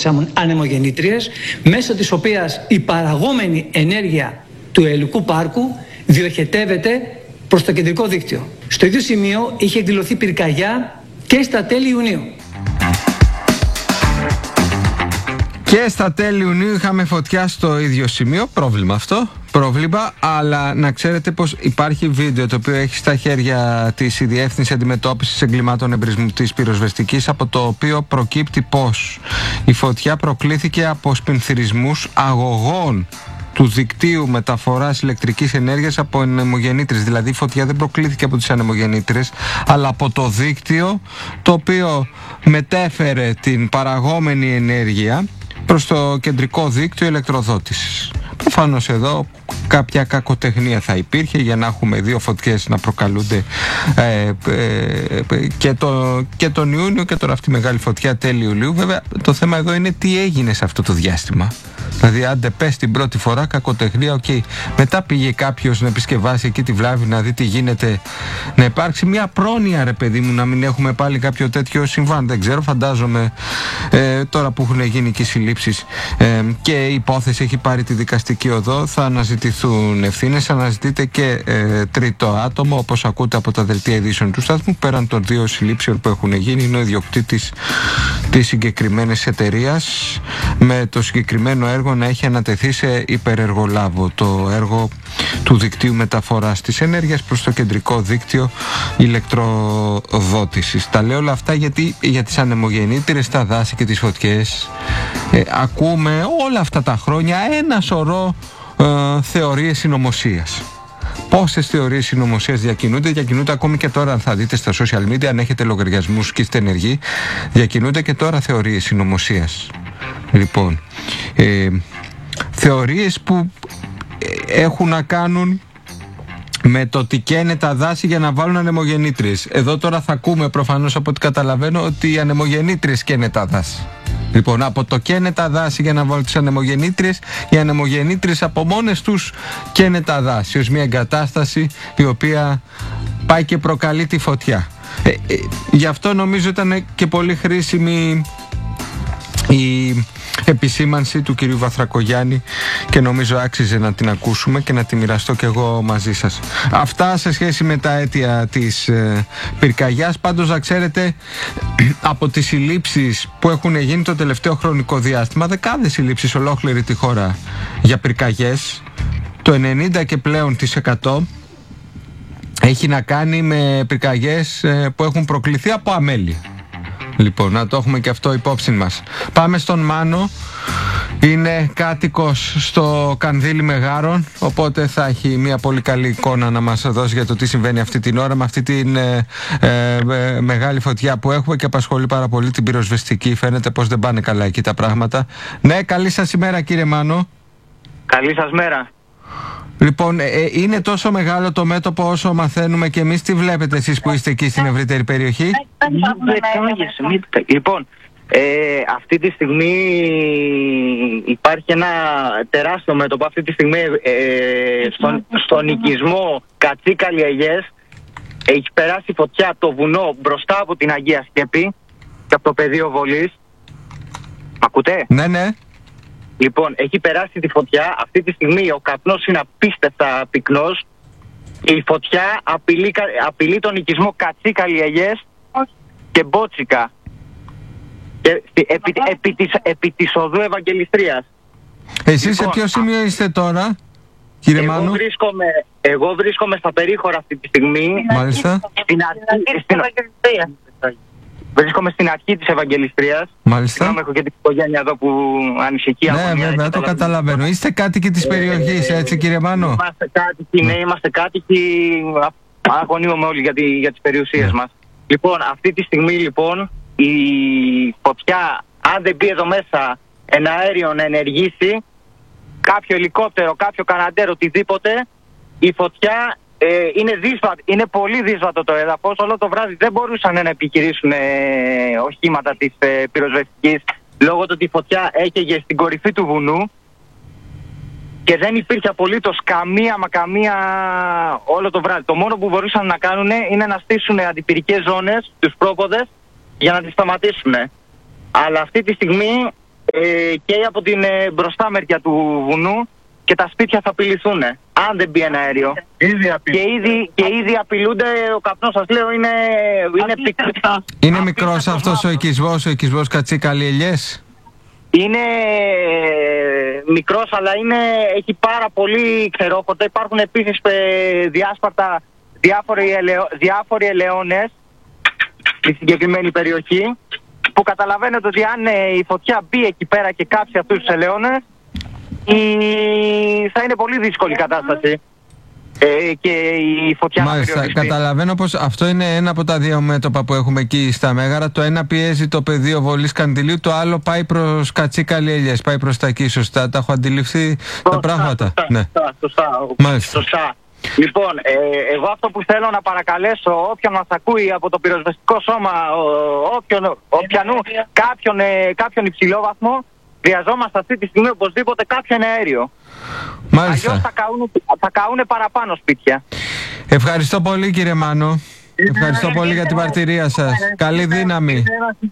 τις ανεμογεννήτριες, μέσω της οποίας η παραγόμενη ενέργεια του αιωλικού πάρκου διοχετεύεται προς το κεντρικό δίκτυο. Στο ίδιο σημείο είχε εκδηλωθεί πυρκαγιά και στα τέλη Ιουνίου. Και στα τέλη Ιουνίου είχαμε φωτιά στο ίδιο σημείο. Πρόβλημα αυτό. Πρόβλημα, αλλά να ξέρετε πως υπάρχει βίντεο το οποίο έχει στα χέρια της η Διεύθυνση Αντιμετώπισης Εγκλημάτων Εμπρισμού της Πυροσβεστικής, από το οποίο προκύπτει πως η φωτιά προκλήθηκε από σπινθυρισμούς αγωγών του δικτύου μεταφοράς ηλεκτρικής ενέργειας από ανεμογεννήτρες. Δηλαδή η φωτιά δεν προκλήθηκε από τις ανεμογεννήτρες, αλλά από το δίκτυο το οποίο μετέφερε την παραγόμενη ενέργεια προς το κεντρικό δίκτυο ηλεκτροδότησης. Προφανώς εδώ κάποια κακοτεχνία θα υπήρχε για να έχουμε δύο φωτιές να προκαλούνται και τον Ιούνιο και τώρα αυτή η μεγάλη φωτιά τέλη Ιουλίου. Βέβαια το θέμα εδώ είναι τι έγινε σε αυτό το διάστημα. Δηλαδή άντε πες την πρώτη φορά κακοτεχνία, οκ. Μετά πήγε κάποιος να επισκευάσει εκεί τη βλάβη, να δει τι γίνεται, να υπάρξει μια πρόνοια, ρε παιδί μου, να μην έχουμε πάλι κάποιο τέτοιο συμβάν. Δεν ξέρω, φαντάζομαι τώρα που έχουν γίνει και οι συλλήψεις και η υπόθεση έχει πάρει τη δικαστική οδό, θα αναζητηθούν ευθύνες. Αναζητείται και τρίτο άτομο, όπως ακούτε από τα δελτία ειδήσεων του σταθμού. Πέραν των δύο συλλήψεων που έχουν γίνει, είναι ο ιδιοκτήτης της συγκεκριμένης εταιρείας, με το συγκεκριμένο έργο να έχει ανατεθεί σε υπερεργολάβο, το έργο του δικτύου μεταφοράς της ενέργειας προς το κεντρικό δίκτυο ηλεκτροδότησης. Τα λέω όλα αυτά γιατί για τις ανεμογεννήτρες, τα δάση και τις φωτιές ακούμε όλα αυτά τα χρόνια ένα σωρό θεωρίες συνωμοσίας. Πόσες θεωρίες συνωμοσίας διακινούνται ακόμη και τώρα. Αν θα δείτε στα social media, αν έχετε λογαριασμούς και είστε ενεργοί, διακινούνται και τώρα θεωρίες συνωμοσίας. Λοιπόν, θεωρίες που έχουν να κάνουν με το ότι καίνε τα δάση για να βάλουν ανεμογεννήτριες. Εδώ τώρα θα ακούμε προφανώς από ό,τι καταλαβαίνω ότι οι ανεμογεννήτριες καίνε τα δάση. Λοιπόν, από το καίνε τα δάση για να βάλουν τις ανεμογεννήτριες, οι ανεμογεννήτριες από μόνες τους καίνε τα δάση ως μια εγκατάσταση η οποία πάει και προκαλεί τη φωτιά. Γι' αυτό νομίζω ήταν και πολύ χρήσιμη η επισήμανση του κυρίου Βαθρακογιάννη και νομίζω άξιζε να την ακούσουμε και να τη μοιραστώ κι εγώ μαζί σας. Αυτά σε σχέση με τα αίτια της πυρκαγιάς. Πάντως να ξέρετε, από τις συλλήψεις που έχουν γίνει το τελευταίο χρονικό διάστημα, δεκάδες συλλήψεις ολόκληρη τη χώρα για πυρκαγιές, το 90 και πλέον της 100 έχει να κάνει με πυρκαγιές που έχουν προκληθεί από αμέλεια. Λοιπόν, να το έχουμε και αυτό υπόψη μας. Πάμε στον Μάνο. Είναι κάτοικος στο Κανδύλι Μεγάρων, οπότε θα έχει μια πολύ καλή εικόνα να μας δώσει για το τι συμβαίνει αυτή την ώρα με αυτή την μεγάλη φωτιά που έχουμε και απασχολεί πάρα πολύ την πυροσβεστική. Φαίνεται πως δεν πάνε καλά εκεί τα πράγματα. Ναι, καλή σας ημέρα κύριε Μάνο. Καλή σας μέρα. Λοιπόν, είναι τόσο μεγάλο το μέτωπο όσο μαθαίνουμε και εμείς. Τι βλέπετε εσείς που είστε εκεί στην ευρύτερη περιοχή? Λοιπόν, αυτή τη στιγμή υπάρχει ένα τεράστιο μέτωπο. Αυτή τη στιγμή στον οικισμό Κατσίκαλη Αιγές έχει περάσει φωτιά από το βουνό μπροστά από την Αγία Σκέπη και από το πεδίο βολής. Ακούτε? Ναι, ναι. Λοιπόν, έχει περάσει τη φωτιά. Αυτή τη στιγμή ο καπνός είναι απίστευτα πυκνός. Η φωτιά απειλεί τον οικισμό Κατσίκαλη Αιγές και Μπότσικα. Και επί της οδού Ευαγγελιστρίας. Εσείς λοιπόν, σε ποιο σημείο είστε τώρα, κύριε Μάνο? Εγώ βρίσκομαι στα περίχωρα αυτή τη στιγμή. Μάλιστα. Βρίσκομαι στην αρχή της Ευαγγελιστρίας. Μάλιστα. Έχω και την οικογένεια εδώ που ανησυχεί. Ναι, βέβαια, το καταλαβαίνω. Είστε κάτοικοι της περιοχής, έτσι κύριε Μάνο? Είμαστε κάτοικοι, ναι, είμαστε κάτοικοι. Αγωνίουμε όλοι για τις περιουσίες μας. Λοιπόν, αυτή τη στιγμή λοιπόν η φωτιά, αν δεν μπει εδώ μέσα ένα αέριο να ενεργήσει, κάποιο ελικόπτερο, κάποιο καναντέρ, οτιδήποτε, η φωτιά είναι πολύ δύσβατο το έδαφος. Όλο το βράδυ δεν μπορούσαν να επιχειρήσουν οχήματα της πυροσβεστικής, λόγω του ότι η φωτιά έκαιγε στην κορυφή του βουνού και δεν υπήρχε απολύτως καμία όλο το βράδυ. Το μόνο που μπορούσαν να κάνουν είναι να στήσουν αντιπυρικές ζώνες στους πρόποδες για να τις σταματήσουν. Αλλά αυτή τη στιγμή και από την μπροστά μεριά του βουνού και τα σπίτια θα απειληθούν αν δεν μπει ένα αέριο. Και ήδη απειλούνται. Ο καπνός, σας λέω, είναι πικρά. Είναι μικρός αυτός ο οικισμός Κατσίκαλοι Ελιές? Είναι μικρός, αλλά έχει πάρα πολύ ξερόκοτα. Υπάρχουν επίσης διάσπαρτα διάφοροι ελαιώνες στη συγκεκριμένη περιοχή, που καταλαβαίνετε ότι αν η φωτιά μπει εκεί πέρα και κάψει αυτούς τους ελαιώνες, θα είναι πολύ δύσκολη η κατάσταση και η φωτιά. Μάλιστα, καταλαβαίνω πως αυτό είναι ένα από τα δύο μέτωπα που έχουμε εκεί στα Μέγαρα. Το ένα πιέζει το πεδίο βολής Καντιλίου, το άλλο πάει προς Κατσίκαλοι Ελιές, πάει προς τα εκεί, σωστά? Τα έχω αντιληφθεί τα πράγματα? Σωστά. Λοιπόν, εγώ αυτό που θέλω να παρακαλέσω όποιον μας ακούει από το πυροσβεστικό σώμα, κάποιον υψηλόβαθμο, χρειαζόμαστε αυτή τη στιγμή οπωσδήποτε κάποιο αέριο. Μάλιστα. Αλλιώς θα καούνε παραπάνω σπίτια. Ευχαριστώ πολύ, κύριε Μάνο. Ευχαριστώ πολύ για την μαρτυρία σας. Καλή δύναμη.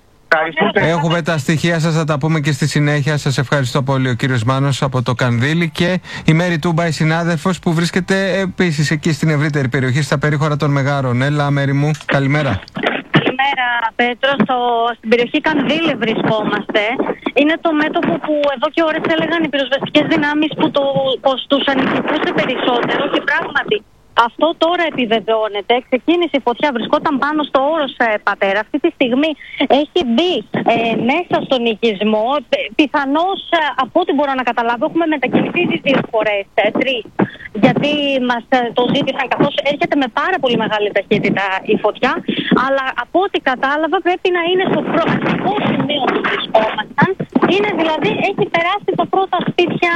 Έχουμε τα στοιχεία σας, θα τα πούμε και στη συνέχεια. Σας ευχαριστώ πολύ. Ο κύριος Μάνος από το Κανδύλι και η Μέρη Τούμπα, η συνάδελφος που βρίσκεται επίσης εκεί στην ευρύτερη περιοχή, στα περίχωρα των Μεγάρων. Έλα, Μέρη μου, καλημέρα. Καλημέρα, Πέτρο. Στην περιοχή Κανδύλι βρισκόμαστε. Είναι το μέτωπο που εδώ και ώρες έλεγαν οι πυροσβεστικές δυνάμεις πως τους ανησυχούσε περισσότερο, και πράγματι αυτό τώρα επιβεβαιώνεται. Ξεκίνησε η φωτιά, βρισκόταν πάνω στο όρος Πατέρα. Αυτή τη στιγμή έχει μπει μέσα στον οικισμό. Πιθανώς, από ό,τι μπορώ να καταλάβω, έχουμε μετακινηθεί 2 φορές, 3. Γιατί μας το ζήτησαν, καθώς έρχεται με πάρα πολύ μεγάλη ταχύτητα η φωτιά. Αλλά από ό,τι κατάλαβα πρέπει να είναι στο πρώτο σημείο που βρισκόμασταν. Είναι δηλαδή, έχει περάσει τα πρώτα σπίτια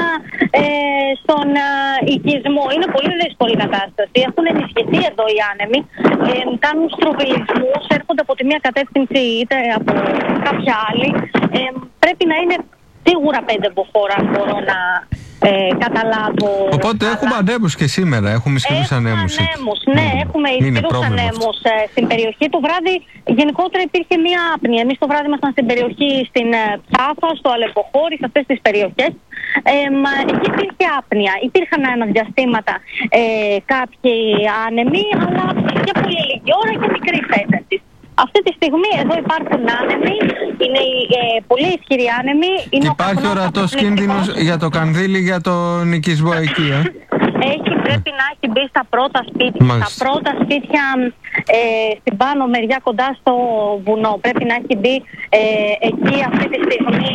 στον οικισμό. Είναι πολύ δύσκολη κατάσταση. Έχουν ενισχυθεί εδώ οι άνεμοι, κάνουν στροβιλισμούς, έρχονται από τη μία κατεύθυνση είτε από κάποια άλλη. Πρέπει να είναι σίγουρα 5 μποφόρ, αν μπορώ να καταλάβω. Οπότε έχουμε ανέμους και σήμερα, έχουμε ισχυρούς ανέμους. Ναι, έχουμε ισχυρούς ανέμους στην περιοχή. Το βράδυ γενικότερα υπήρχε μία άπνοια. Εμείς το βράδυ ήμασταν στην περιοχή, στην Ψάφα, στο Αλεποχώρι, σε αυτές τις περιοχές. Εκεί υπήρχε άπνοια. Υπήρχαν αναδιαστήματα κάποιοι άνεμοι, αλλά για πολύ λίγη ώρα και μικρή ένταση. Αυτή τη στιγμή εδώ υπάρχουν άνεμοι, είναι πολύ ισχυροί άνεμοι. Υπάρχει ορατός κίνδυνος για το Κανδύλι, για τον οικισμό εκεί, πρέπει να έχει μπει στα πρώτα σπίτια. Μάλιστα. Τα πρώτα σπίτια στην πάνω μεριά κοντά στο βουνό. Πρέπει να έχει μπει εκεί αυτή τη στιγμή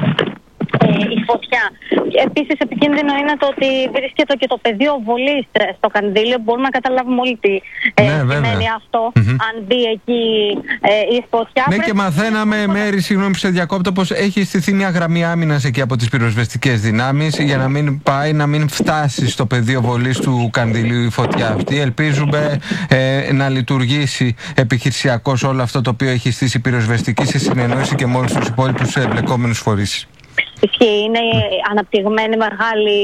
η φωτιά. Επίσης επικίνδυνο είναι το ότι βρίσκεται και το πεδίο βολής στο Κανδύλιο. Μπορούμε να καταλάβουμε όλοι τι σημαίνει αυτό, αν μπει εκεί η φωτιά. Ναι, και μαθαίναμε, Μέρη, συγγνώμη που σε διακόπτω, πως έχει στηθεί μια γραμμή άμυνας εκεί από τις πυροσβεστικές δυνάμεις για να μην πάει, να μην φτάσει στο πεδίο βολής του Κανδυλίου η φωτιά αυτή. Ελπίζουμε να λειτουργήσει επιχειρησιακώς όλο αυτό το οποίο έχει στήσει η πυροσβεστική σε συνεννόηση και με όλους τους υπόλοιπους εμπλεκόμενους φορείς. Είναι αναπτυγμένη μεγάλη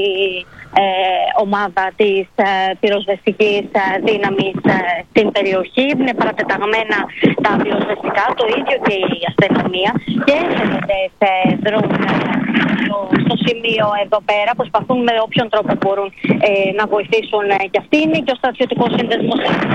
ομάδα της πυροσβεστικής δύναμης στην περιοχή. Είναι παρατεταγμένα τα πυροσβεστικά, το ίδιο και η αστυνομία, και οι δρούν στο σημείο εδώ πέρα. Προσπαθούν με όποιον τρόπο μπορούν να βοηθήσουν και αυτοί. Είναι και ο στρατιωτικός σύνδεσμος.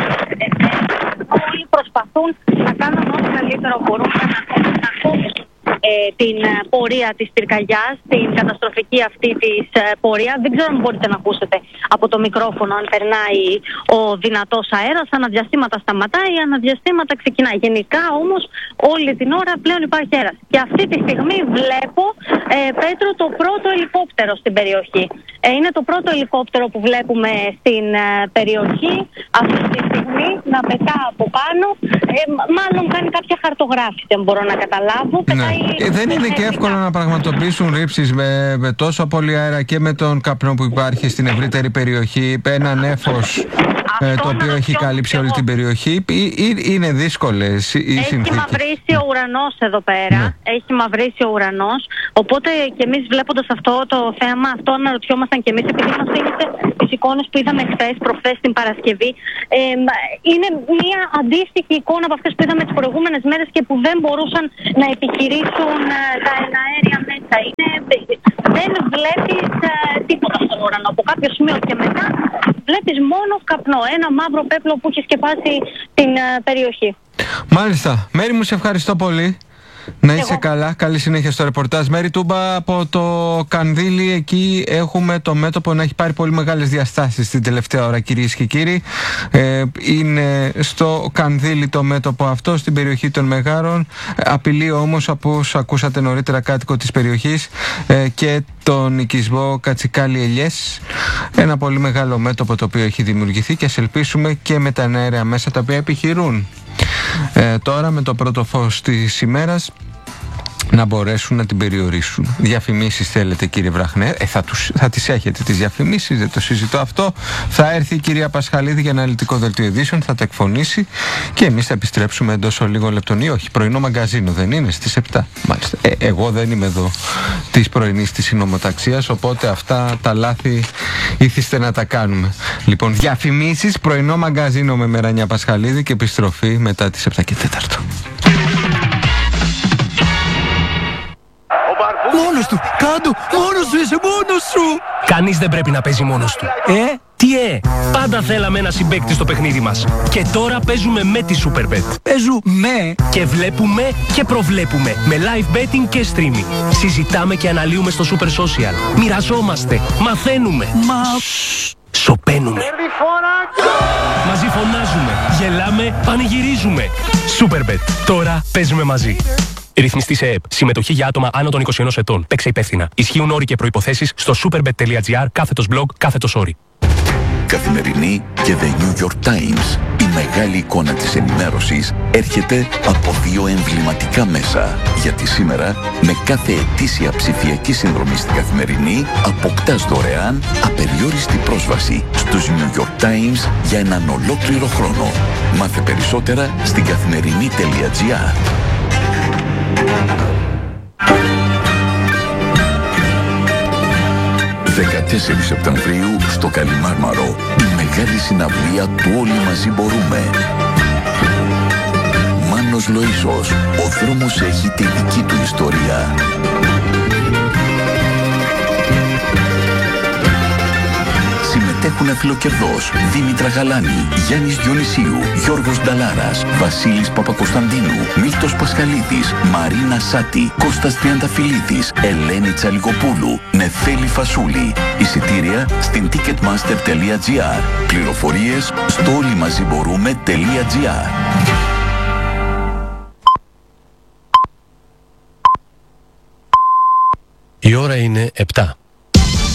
Όλοι προσπαθούν να κάνουν ό,τι καλύτερο μπορούν να κόψουν την πορεία της πυρκαγιάς, την καταστροφική αυτή της πορεία. Δεν ξέρω αν μπορείτε να ακούσετε από το μικρόφωνο αν περνάει ο δυνατός αέρας. Αναδιαστήματα σταματάει, αναδιαστήματα ξεκινάει. Γενικά όμως όλη την ώρα πλέον υπάρχει αέρας. Και αυτή τη στιγμή βλέπω, Πέτρο, το πρώτο ελικόπτερο στην περιοχή. Είναι το πρώτο ελικόπτερο που βλέπουμε στην περιοχή αυτή τη στιγμή να πετά από πάνω. Μάλλον κάνει κάποια χαρτογράφηση, αν μπορώ να καταλάβω. Δεν είναι και εύκολο να πραγματοποιήσουν ρήψεις με τόσο πολύ αέρα και με τον καπνό που υπάρχει στην ευρύτερη περιοχή, ένα νέφος το οποίο έχει καλύψει όλη την περιοχή. Είναι δύσκολες οι συνθήκες. Έχει μαυρίσει ο ουρανός εδώ πέρα. Ναι. Έχει μαυρίσει ο ουρανός. Οπότε και εμείς βλέποντας αυτό το θέμα, αυτό αναρωτιόμασταν και εμείς, επειδή μας είδατε τις εικόνες που είδαμε προχθές την Παρασκευή. Είναι μια αντίστοιχη εικόνα από αυτές που είδαμε τις προηγούμενες μέρες και που δεν μπορούσαν να επιχειρήσουν ανοίξουν τα εναέρια μέσα. Δεν βλέπεις τίποτα στον ουρανό. Από κάποιο σημείο και μετά βλέπεις μόνο καπνό. Ένα μαύρο πέπλο που έχει σκεπάσει την περιοχή. Μάλιστα. Μέρη μου, σε ευχαριστώ πολύ. Να είσαι καλά, καλή συνέχεια στο ρεπορτάζ. Μέρη Τούμπα, από το Κανδύλι, εκεί έχουμε το μέτωπο να έχει πάρει πολύ μεγάλες διαστάσεις την τελευταία ώρα, κυρίες και κύριοι. Είναι στο Κανδύλι το μέτωπο αυτό, στην περιοχή των Μεγάρων. Απειλεί όμως, όπως ακούσατε νωρίτερα, κάτοικο της περιοχής και τον οικισμό Κατσικάλι Ελιές. Ένα πολύ μεγάλο μέτωπο το οποίο έχει δημιουργηθεί και ας ελπίσουμε και με τα εναέρια μέσα τα οποία επιχειρούν τώρα με το πρώτο φως της ημέρας να μπορέσουν να την περιορίσουν. Διαφημίσεις θέλετε, κύριε Βραχνέ? Θα τις έχετε τις διαφημίσεις, δεν το συζητώ αυτό. Θα έρθει η κυρία Πασχαλίδη για αναλυτικό δελτίο ειδήσεων, θα τα εκφωνήσει και εμείς θα επιστρέψουμε εντός λίγων λεπτών. Ή όχι, πρωινό μαγκαζίνο δεν είναι στις 7? Μάλιστα. Εγώ δεν είμαι εδώ της πρωινής της συνομοταξίας, οπότε αυτά τα λάθη ήθιστε να τα κάνουμε. Λοιπόν, διαφημίσεις, πρωινό μαγκαζίνο με Μερανιά Πασχαλίδη και επιστροφή μετά τις 7 και 4. Μόνος του! Κάντο! Μόνος σου είσαι! Μόνος σου! Κανείς δεν πρέπει να παίζει μόνος του. Τι πάντα θέλαμε ένα συμπαίκτη στο παιχνίδι μας. Και τώρα παίζουμε με τη Superbet. Παίζουμε! Και βλέπουμε και προβλέπουμε. Με live betting και streaming. Συζητάμε και αναλύουμε στο Super Social. Μοιραζόμαστε. Μαθαίνουμε. Σωπαίνουμε. Μαζί φωνάζουμε. Γελάμε. Πανηγυρίζουμε. Superbet. Τώρα παίζουμε μαζί. Ρυθμιστή σε ΕΕΠ. Συμμετοχή για άτομα άνω των 21 ετών. Παίξε υπεύθυνα. Ισχύουν όροι και προϋποθέσεις στο superbet.gr/blog/όροι. Καθημερινή και The New York Times. Η μεγάλη εικόνα της ενημέρωσης έρχεται από δύο εμβληματικά μέσα. Γιατί σήμερα, με κάθε ετήσια ψηφιακή συνδρομή στην Καθημερινή, αποκτάς δωρεάν απεριόριστη πρόσβαση στους New York Times για έναν ολόκληρο χρόνο. Μάθε περισσότερα στην καθημερινή.gr. 14 Σεπτεμβρίου στο Καλιμάρμαρο, η μεγάλη συναυλία του Όλοι Μαζί Μπορούμε. Μάνος Λοΐσος, ο δρόμος έχει τη δική του ιστορία. Συμμετέχουν Αφιλοκερδός, Δήμητρα Γαλάνη, Γιάννης Διονυσίου, Γιώργος Νταλάρας, Βασίλης Παπακοσταντίνου, Μίλτος Πασχαλίδης, Μαρίνα Σάτη, Κώστας Τριανταφυλλίδης, Ελένη Τσαλικοπούλου, Νεφέλη Φασούλη. Εισιτήρια στην ticketmaster.gr. Πληροφορίες στο όλοιμαζιμπορούμε.gr. Η ώρα είναι 7.